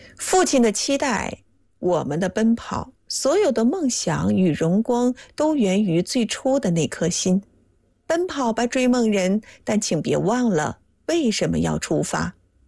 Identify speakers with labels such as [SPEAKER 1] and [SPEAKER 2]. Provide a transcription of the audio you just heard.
[SPEAKER 1] 父亲的期待，我们的奔跑，所有的梦想与荣光都源于最初的那颗心。奔跑吧，追梦人，但请别忘了为什么要出发。